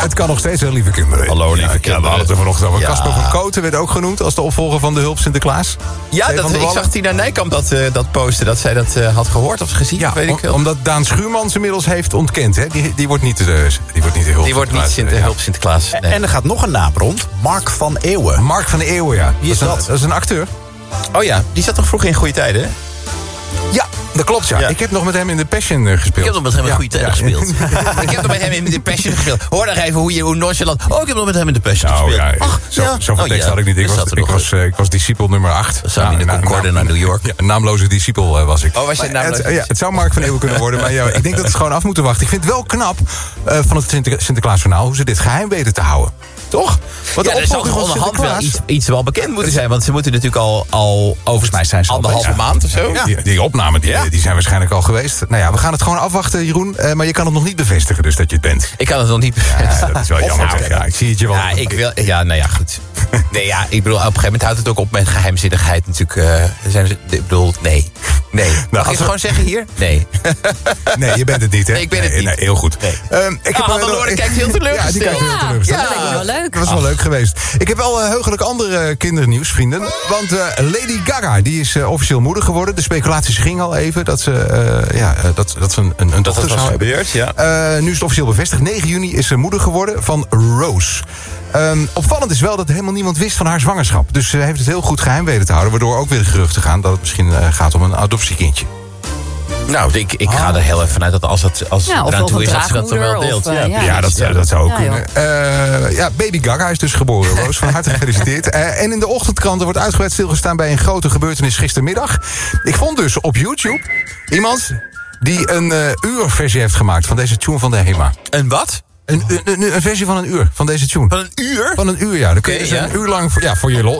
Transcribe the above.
Het kan nog steeds, hè, lieve kinderen. Hallo, lieve kinderen. Ja, we hadden het er vanochtend over. Ja. Casper van Kooten werd ook genoemd als de opvolger van de Hulp Sinterklaas. Ja, ik zag Tina Nijkamp dat posten, dat zij dat had gehoord of gezien. Ja, weet ik veel. omdat Daan Schuurmans inmiddels heeft ontkend. Hè? Die wordt niet de Hulp Die wordt niet Hulp Sinterklaas. Nee. En er gaat nog een naam rond. Mark van Eeuwen. Mark van Eeuwen, ja. Wie is dat? Dat is een acteur. Oh ja, die zat toch vroeger in Goede Tijden, hè? Ja, dat klopt, ja. Ja. Ik heb nog met hem in The Passion gespeeld. Ik heb nog met hem in Ja, Goede Tijden ja. gespeeld. Ik heb nog met hem in The Passion gespeeld. Hoor nog even hoe nonchalant. Oh, ik heb nog met hem in The Passion Nou gespeeld. ja, Ach, zoveel tekst had ik niet. Ik was discipel nummer 8. Samen in de Concorde naar New York. Ja, een naamloze discipel was ik. Oh, was je naamloos? Het zou Mark van Eeuwen kunnen worden, maar ja, ik denk dat we het gewoon af moeten wachten. Ik vind het wel knap van het Sinterklaasjournaal hoe ze dit geheim weten te houden. Toch? Want Ja, de er zal opvolger toch van onderhand wel Sinterklaas- iets wel bekend moeten zijn. Want ze moeten natuurlijk al Volgens mij zijn ze al anderhalve bezig. maand of zo. Die opnamen die zijn waarschijnlijk al geweest. Nou ja, we gaan het gewoon afwachten, Jeroen. Maar je kan het nog niet bevestigen dus dat je het bent. Ik kan het nog niet Ja, dat is wel jammer. nou, zeg. Ja, ik zie het je wel. nou ja, goed. Nee, ja, ik bedoel, op een gegeven moment houdt het ook op met geheimzinnigheid natuurlijk. Nee. Mag ik als het we- gewoon zeggen hier? Nee. Nee, je bent het niet, hè? Nee, ik ben het niet. Nee, heel goed. Nee. Ik heb Hannelore kijkt heel teleurgesteld. Ja, die kijkt heel Ja, teleurgesteld. dat lijkt me wel leuk. Dat was wel leuk geweest. Ik heb wel heugelijk andere kindernieuws, vrienden. Want Lady Gaga, die is officieel moeder geworden. De speculaties gingen al even dat ze een dochter zou hebben. gebeurd, ja. Nu is het officieel bevestigd. 9 juni is ze moeder geworden van Rose. Opvallend is wel dat helemaal niemand wist van haar zwangerschap. Dus ze heeft het heel goed geheim weten te houden. Waardoor ook weer de geruchten gaan dat het misschien gaat om een adoptiekindje. Nou, ik ga er heel even vanuit dat als het Ja, of eraan nog toe een is, dat ze dat dan wel draagmoeder, deelt. of, Ja, dat zou ook Ja, kunnen. Baby Gaga is dus geboren, Roos. Van harte gefeliciteerd. En in de ochtendkranten wordt uitgebreid stilgestaan bij een grote gebeurtenis gistermiddag. Ik vond dus op YouTube iemand die een uurversie heeft gemaakt van deze tune van de HEMA. Een wat? Een versie van een uur van deze tune. Van een uur? Van een uur, ja. Dan kun je Oké, dus ja. een uur lang voor je lol.